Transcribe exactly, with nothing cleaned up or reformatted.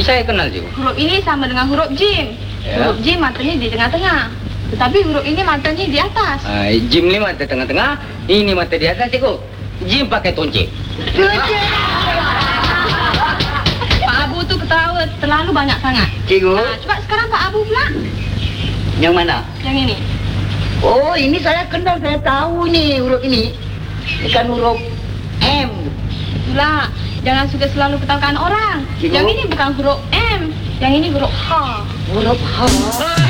saya kenal, cikgu. Huruf ini sama dengan huruf jim. Ya. Huruf jim matanya di tengah-tengah. Tetapi huruf ini matanya di atas. Ah, jim ni mata tengah-tengah, ini mata di atas, cikgu. Jim pakai tonceng. Pak Abu tu ketawa terlalu banyak sangat. Cikgu, Nah, coba sekarang Pak Abu pula. yang mana? Yang ini. Oh, ini saya kenal, saya tahu ni huruf ini. Ini kan huruf M. Itulah, jangan suka selalu ketawakan orang. Cikgu. Yang ini bukan huruf M, yang ini huruf H. Huruf H.